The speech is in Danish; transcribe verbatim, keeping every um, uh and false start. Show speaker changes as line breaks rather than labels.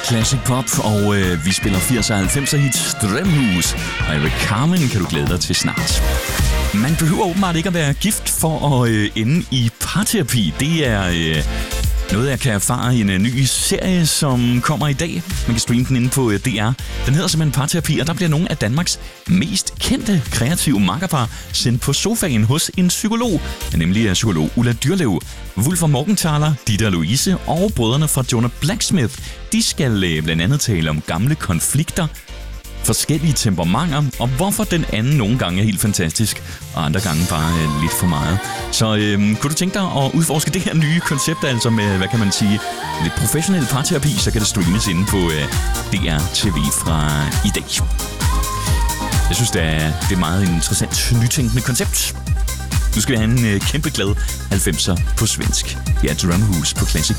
Classic Pop, og øh, vi spiller firserne og halvfemser hits Drømmehus. Og Eric Carmen kan du glæde dig til snart. Man behøver åbenbart ikke at være gift for at øh, ende i parterapi. Det er øh, noget, jeg kan erfare i en øh, ny serie, som kommer i dag. Man kan streame den inde på øh, D R. Den hedder simpelthen Parterapi, og der bliver nogle af Danmarks mest kendte kreative makkerpar sendt på sofaen hos en psykolog, nemlig psykolog Ulla Dyrlev. Wulfar Morgenthaler, Ditte og Louise og brødrene fra Jonah Blacksmith, de skal øh, blandt andet tale om gamle konflikter, forskellige temperamenter, og hvorfor den anden nogle gange er helt fantastisk, og andre gange bare øh, lidt for meget. Så øh, kunne du tænke dig at udforske det her nye koncept, altså med, hvad kan man sige, lidt professionel parterapi, så kan det streames inde på øh, D R T V fra i dag. Jeg synes, det er, det er meget interessant, nytænkende koncept. Nu skal vi have en øh, kæmpe glad halvfemser på svensk. Det er Drømmehus på Classic